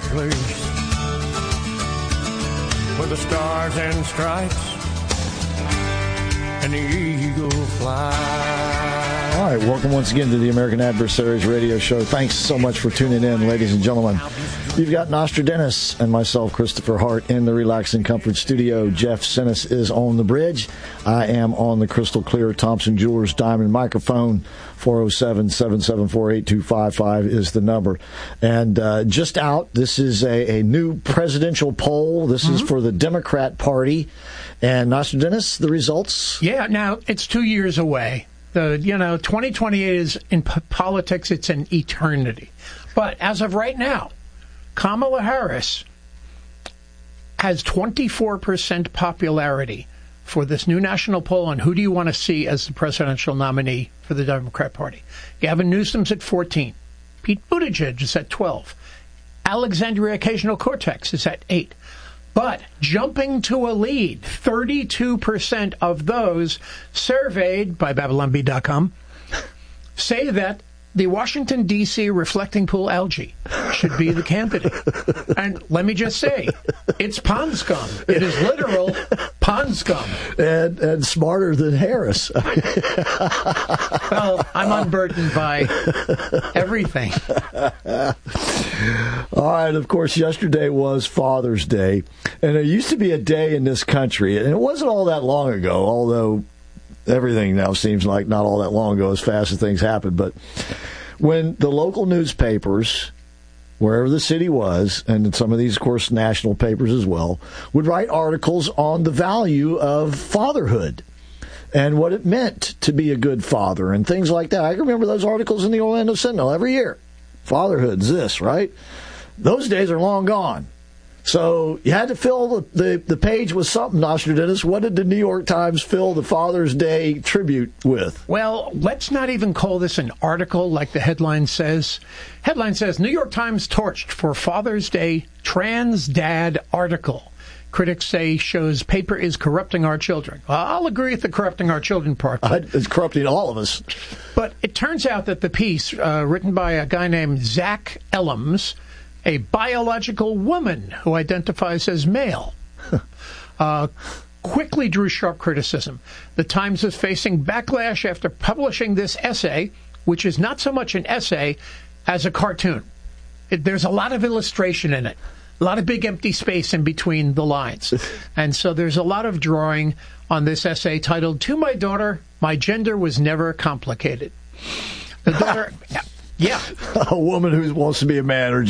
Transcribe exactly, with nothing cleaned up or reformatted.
loose with the stars and stripes and the eagle fly. All right, welcome once again to the American Adversaries radio show. Thanks so much for tuning in, ladies and gentlemen. You've got Nostradamus and myself, Christopher Hart, in the Relax and Comfort studio. Jeff Sinnis is on the bridge. I am on the crystal clear Thompson Jewelers Diamond microphone. four oh seven, seven seven four, eight two five five is the number. And uh, just out, this is a, a new presidential poll. This mm-hmm. is for the Democrat Party. And Nostradamus, the results? Yeah, now, it's two years away. The you know, twenty twenty-eight is, in p- politics, it's an eternity. But as of right now, Kamala Harris has twenty-four percent popularity for this new national poll on who do you want to see as the presidential nominee for the Democrat Party. Gavin Newsom's at fourteen. Pete Buttigieg is at twelve. Alexandria Ocasio-Cortez is at eight. But jumping to a lead, thirty-two percent of those surveyed by Babylon Bee dot com say that the Washington, D C reflecting pool algae should be the candidate. And let me just say, it's pond scum. It is literal pond scum. And, and smarter than Harris. Well, I'm unburdened by everything. All right, of course, yesterday was Father's Day. And there used to be a day in this country, and it wasn't all that long ago, although everything now seems like not all that long ago as fast as things happen. But when the local newspapers, wherever the city was, and some of these, of course, national papers as well, would write articles on the value of fatherhood and what it meant to be a good father and things like that. I remember those articles in the Orlando Sentinel every year. Fatherhood's this, right? Those days are long gone. So you had to fill the, the, the page with something, Nostradamus. What did the New York Times fill the Father's Day tribute with? Well, let's not even call this an article like the headline says. Headline says, New York Times torched for Father's Day trans dad article. Critics say shows paper is corrupting our children. Well, I'll agree with the corrupting our children part. Uh, it's corrupting all of us. But it turns out that the piece, uh, written by a guy named Zach Ellams, a biological woman who identifies as male, uh, quickly drew sharp criticism. The Times is facing backlash after publishing this essay, which is not so much an essay as a cartoon. It, there's a lot of illustration in it, a lot of big empty space in between the lines. And so there's a lot of drawing on this essay titled, To My Daughter, My Gender Was Never Complicated. The daughter... Yeah. A woman who wants to be a man or